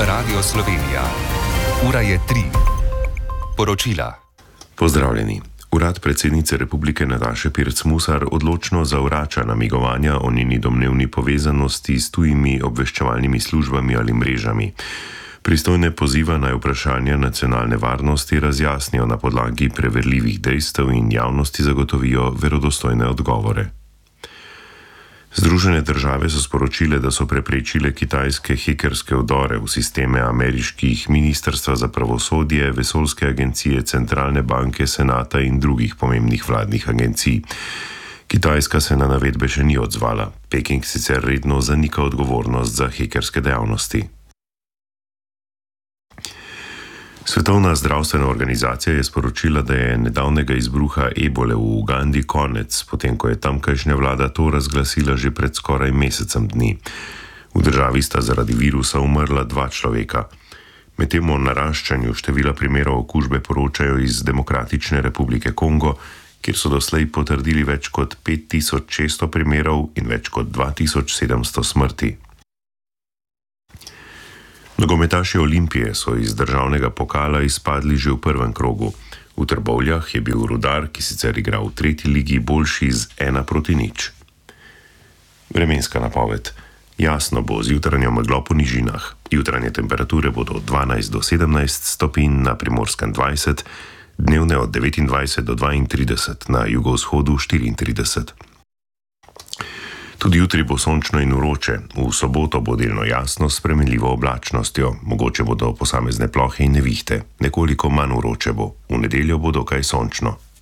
Radio Slovenija. Ura je 3. Poročila. Pozdravljeni. Urad predsednice republike Nataše Pirc Musar odločno zavrača namigovanja o njeni domnevni povezanosti s tujimi obveščevalnimi službami ali mrežami. Pristojne poziva naj vprašanja nacionalne varnosti razjasnijo na podlagi preverljivih dejstev in javnosti zagotovijo verodostojne odgovore. Združene države so sporočile, da so preprečile kitajske hekerske vdore v sisteme ameriških ministrstva za pravosodje, vesoljske agencije, centralne banke, senata in drugih pomembnih vladnih agencij. Kitajska se na navedbe še ni odzvala. Peking sicer redno zanika odgovornost za hekerske dejavnosti. Svetovna zdravstvena organizacija je sporočila, da je nedavnega izbruha ebole v Ugandi konec, potem ko je tamkajšnja vlada to razglasila že pred skoraj mesecem dni. V državi sta zaradi virusa umrla 2 človeka. Medtem o naraščanju števila primerov okužbe poročajo iz Demokratične republike Kongo, kjer so doslej potrdili več kot 5600 primerov in več kot 2700 smrti. Nogometaši Olimpije so iz državnega pokala izpadli že v prvem krogu. V Trbovljah je bil Rudar, ki sicer igra v 3. ligi, boljši z 1-0. Vremenska napoved. Jasno bo z jutranjo meglo po nižinah. Jutranje temperature bodo od 12 do 17 stopinj, na Primorskem 20, dnevne od 29 do 32, na jugovzhodu 34. Tudi jutri bo sončno in vroče, v soboto bo delno jasno s spremenljivo oblačnostjo, mogoče bodo posamezne plohe in nevihte, nekoliko manj vroče bo, v nedeljo bo dokaj sončno.